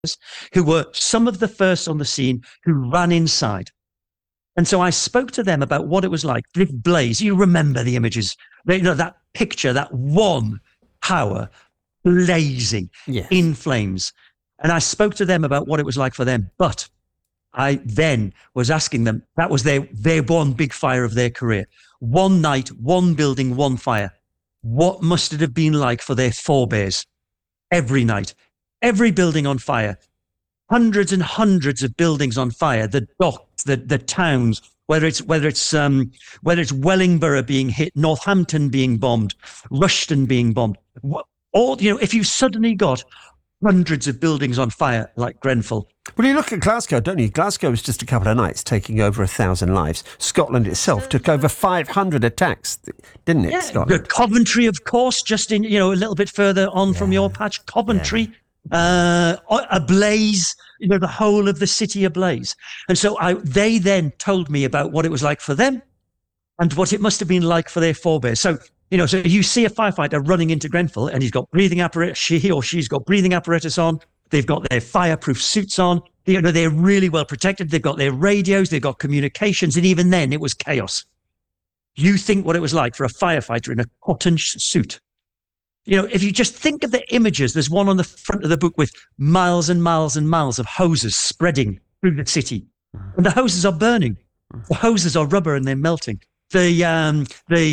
who were some of the first on the scene who ran inside. And so I spoke to them about what it was like. This blaze, you remember the images, that picture, that one tower blazing in flames. And I spoke to them about what it was like for them. But I then was asking them, that was their one big fire of their career. One night, one building, one fire. What must it have been like for their forebears? Every night, every building on fire, hundreds and hundreds of buildings on fire, the docks, the towns, whether it's Wellingborough being hit, Northampton being bombed, Rushden being bombed. If you suddenly got hundreds of buildings on fire like Grenfell. Well, you look at Glasgow, don't you? Glasgow was just a couple of nights taking over 1,000 lives. Scotland itself took over 500 attacks, didn't it, Scotland? Coventry, of course, just in, a little bit further on from your patch. Coventry, ablaze, the whole of the city ablaze. And so they then told me about what it was like for them and what it must have been like for their forebears. So you see a firefighter running into Grenfell and he's got breathing apparatus, he or she's got breathing apparatus on, they've got their fireproof suits on, they're really well protected, they've got their radios, they've got communications, and even then it was chaos. You think what it was like for a firefighter in a cotton suit. If you just think of the images, there's one on the front of the book with miles and miles and miles of hoses spreading through the city. And the hoses are burning. The hoses are rubber and they're melting. The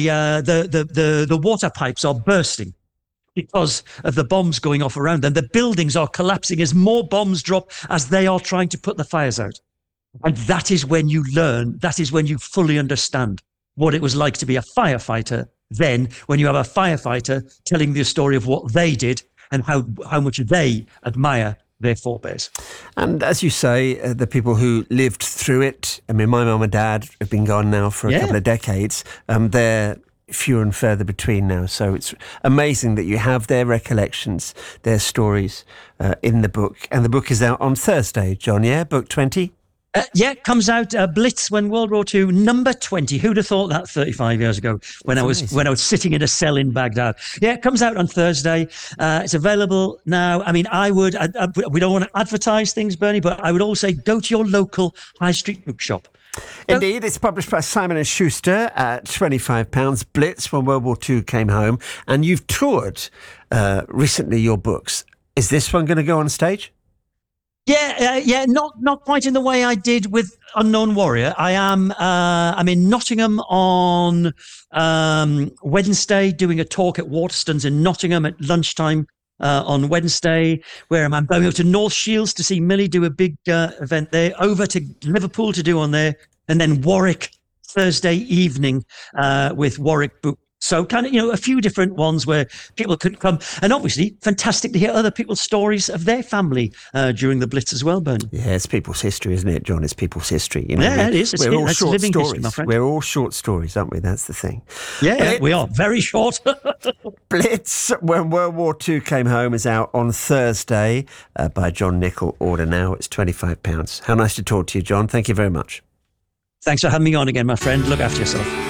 water pipes are bursting because of the bombs going off around them. The buildings are collapsing as more bombs drop as they are trying to put the fires out. And that is when you learn, that is when you fully understand what it was like to be a firefighter then, when you have a firefighter telling the story of what they did and how much they admire their forebears. And as you say, the people who lived through it, I mean, my mum and dad have been gone now for a couple of decades. They're fewer and further between now. So it's amazing that you have their recollections, their stories in the book. And the book is out on Thursday, John, book 20? It comes out, Blitz, when World War II, number 20. Who'd have thought that 35 years ago when I was sitting in a cell in Baghdad? Yeah, it comes out on Thursday. It's available now. I mean, we don't want to advertise things, Bernie, but I would always say go to your local high street bookshop. Indeed, it's published by Simon & Schuster at £25. Blitz, when World War II came home. And you've toured recently your books. Is this one going to go on stage? Yeah, not quite in the way I did with Unknown Warrior. I'm in Nottingham on Wednesday, doing a talk at Waterstones in Nottingham at lunchtime on Wednesday, where I'm going to North Shields to see Millie do a big event there, over to Liverpool to do on there, and then Warwick Thursday evening with Warwick Book. So kind of, a few different ones where people could come. And obviously, fantastic to hear other people's stories of their family during the Blitz as well, Bernie. Yeah, it's people's history, isn't it, John? It's people's history. Yeah, it is. We're all short living stories. History, my friend. We're all short stories, aren't we? That's the thing. Yeah, we are. Very short. Blitz, when World War II came home, is out on Thursday by John Nichol. Order now. It's £25. How nice to talk to you, John. Thank you very much. Thanks for having me on again, my friend. Look after yourself.